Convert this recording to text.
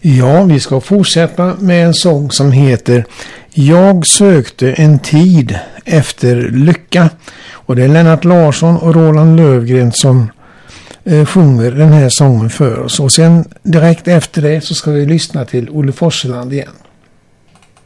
Ja, vi ska fortsätta med en sång som heter Jag sökte en tid efter lycka. Och det är Lennart Larsson och Roland Lövgren som sjunger den här sången för oss. Och sen direkt efter det så ska vi lyssna till Olle Forseland igen.